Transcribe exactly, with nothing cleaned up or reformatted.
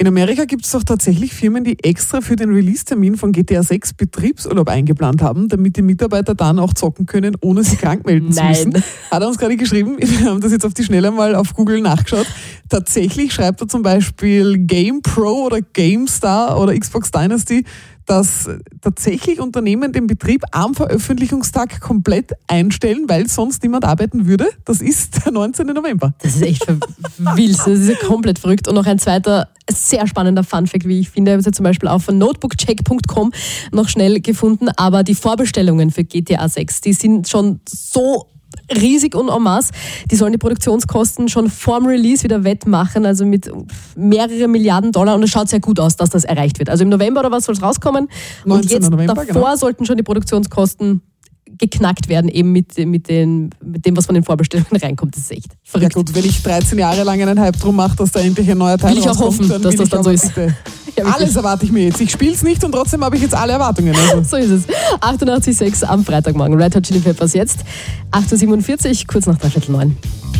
In Amerika gibt es doch tatsächlich Firmen, die extra für den Release-Termin von G T A sechs Betriebsurlaub eingeplant haben, damit die Mitarbeiter dann auch zocken können, ohne sie krank melden zu müssen. Hat er uns gerade geschrieben, wir haben das jetzt auf die Schnelle mal auf Google nachgeschaut. Tatsächlich schreibt er zum Beispiel GamePro oder GameStar oder Xbox Dynasty, dass tatsächlich Unternehmen den Betrieb am Veröffentlichungstag komplett einstellen, weil sonst niemand arbeiten würde. Das ist der neunzehnten November. Das ist echt wild, das ist ja komplett verrückt. Und noch ein zweiter sehr spannender Funfact, wie ich finde, ich habe es ja zum Beispiel auch von notebookcheck punkt com noch schnell gefunden, aber die Vorbestellungen für G T A sechs, die sind schon so riesig und en masse. Die sollen die Produktionskosten schon vorm Release wieder wettmachen, also mit mehrere Milliarden Dollar, und es schaut sehr gut aus, dass das erreicht wird. Also im November oder was soll es rauskommen? Und jetzt November, davor genau. sollten schon die Produktionskosten geknackt werden, eben mit, mit, den, mit dem, was von den Vorbestellungen reinkommt. Das ist echt verrückt. Ja gut, wenn ich dreizehn Jahre lang einen Hype drum mache, dass da endlich ein neuer Teil will ich auch rauskommt, hoffen, dann dass das dann so ist. Ja, alles erwarte ich mir jetzt. Ich spiele es nicht und trotzdem habe ich jetzt alle Erwartungen. Also. So ist es. achtundachtzig Komma sechs am Freitagmorgen. Red Hot Chili Peppers jetzt. acht Uhr siebenundvierzig, kurz nach dreiviertel neun.